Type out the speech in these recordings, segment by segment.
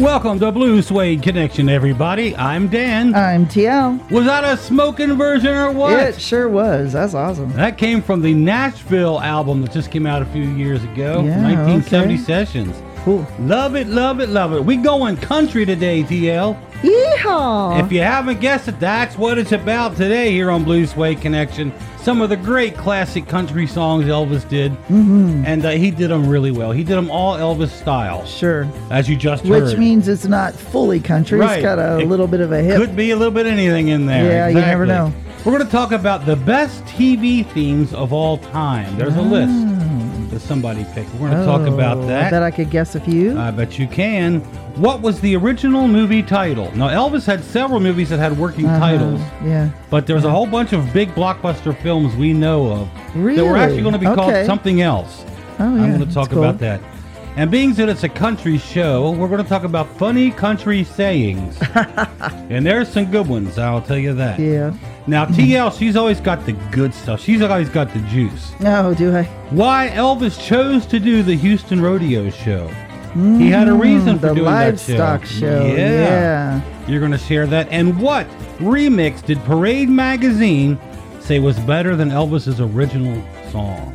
Welcome to Blue Suede Connection, everybody. I'm Dan. I'm TL. Was that a smoking version or what? It sure was. That's awesome. That came from the Nashville album that just came out a few years ago. Yeah, 1970 okay. Sessions. Cool. Love it, love it, love it. We going country today, TL. Yeehaw! If you haven't guessed it, that's what it's about today here on Blue Suede Connection. Some of the great classic country songs Elvis did, and he did them really well. He did them all Elvis style, Sure. as you just heard. Which means it's not fully country. Right. It's got a It little bit of a hip. Could be a little bit of anything in there. Yeah, you never know. We're going to talk about the best TV themes of all time. There's a list that somebody picked. We're going to talk about that. I bet I could guess a few. I bet you can. What was the original movie title? Now, Elvis had several movies that had working titles, Yeah. but there's a whole bunch of big blockbuster films we know of that were Really? actually going to be called Okay. something else. Oh, yeah. I'm going to talk That's cool. about that. And being that it's a country show, we're going to talk about funny country sayings. And there's some good ones, I'll tell you that. Yeah. Now, TL, she's always got the good stuff. She's always got the juice. Oh, do I? Why Elvis chose to do the Houston Rodeo Show. He had a reason for The doing that show. livestock show. Yeah. Yeah. You're going to share that. And what remix did Parade Magazine say was better than Elvis's original song?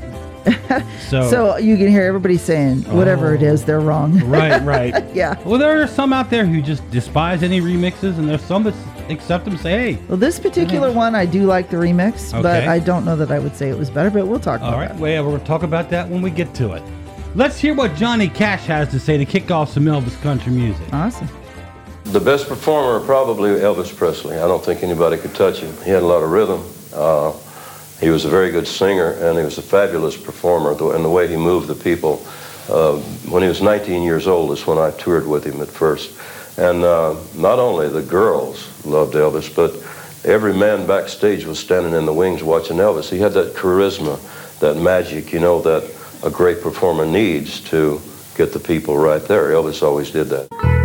So you can hear everybody saying whatever it is, they're wrong. Right. Yeah. Well, there are some out there who just despise any remixes, and there's some that accept them and say, hey. Well, this particular one, I do like the remix, but Okay. I don't know that I would say it was better, but we'll talk about All right, that. well, we're going to talk about that when we get to it. Let's hear what Johnny Cash has to say to kick off some Elvis country music. Awesome. The best performer, probably Elvis Presley. I don't think anybody could touch him. He had a lot of rhythm. He was a very good singer, and he was a fabulous performer. And the way he moved the people. When he was 19 years old is when I toured with him at first. And not only the girls loved Elvis, but every man backstage was standing in the wings watching Elvis. He had that charisma, that magic, you know, that a great performer needs to get the people right there. Elvis always did that.